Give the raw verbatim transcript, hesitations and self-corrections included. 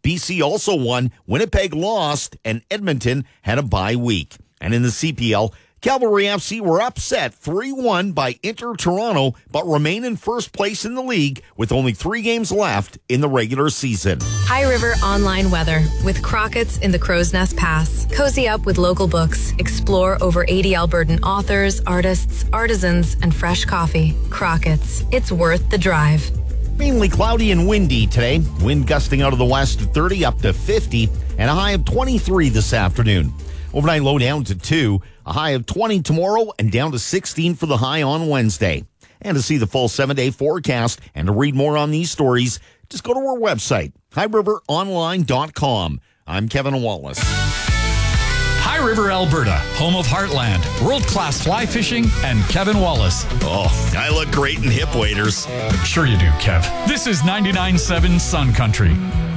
B C also won, Winnipeg lost, and Edmonton had a bye week. And in the C P L, Cavalry F C were upset three one by Inter Toronto, but remain in first place in the league with only three games left in the regular season. High River Online Weather with Crockett's in the Crow's Nest Pass. Cozy up with local books. Explore over eighty Albertan authors, artists, artisans, and fresh coffee. Crockett's. It's worth the drive. Mainly cloudy and windy today. Wind gusting out of the west at thirty up to fifty, and a high of twenty-three this afternoon. Overnight low down to two, a high of twenty tomorrow, and down to sixteen for the high on Wednesday. And to see the full seven-day forecast and to read more on these stories, just go to our website, high river online dot com. I'm Kevin Wallace. High River, Alberta, home of Heartland, world-class fly fishing, and Kevin Wallace. Oh, I look great in hip waders. Sure you do, Kev. This is ninety-nine point seven Sun Country.